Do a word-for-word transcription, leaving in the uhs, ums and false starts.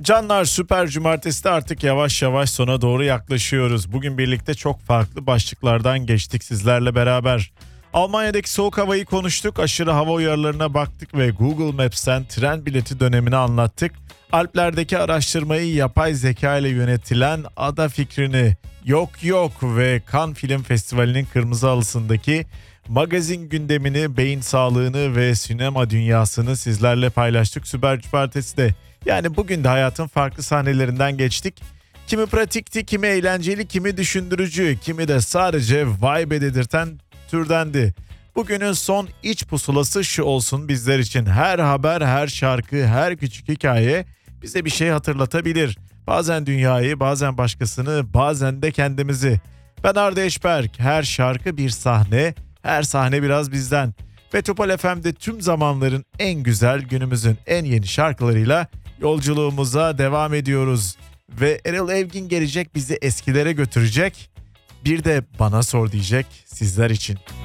Canlar, Süper Cumartesi'de artık yavaş yavaş sona doğru yaklaşıyoruz. Bugün birlikte çok farklı başlıklardan geçtik sizlerle beraber. Almanya'daki soğuk havayı konuştuk, aşırı hava uyarılarına baktık ve Google Maps'ten tren bileti dönemini anlattık. Alplerdeki araştırmayı, yapay zeka ile yönetilen ada fikrini, yok yok ve Cannes Film Festivali'nin kırmızı halısındaki magazin gündemini, beyin sağlığını ve sinema dünyasını sizlerle paylaştık Süper Cumartesi'de. Yani bugün de hayatın farklı sahnelerinden geçtik. Kimi pratikti, kimi eğlenceli, kimi düşündürücü, kimi de sadece vibe dedirten türdendi. Bugünün son iç pusulası şu olsun bizler için: her haber, her şarkı, her küçük hikaye bize bir şey hatırlatabilir. Bazen dünyayı, bazen başkasını, bazen de kendimizi. Ben Arda Eşberk, her şarkı bir sahne, her sahne biraz bizden. Ve Topal F M'de tüm zamanların en güzel, günümüzün en yeni şarkılarıyla yolculuğumuza devam ediyoruz. Ve Erol Evgin gelecek, bizi eskilere götürecek. Bir de bana sor diyecek sizler için.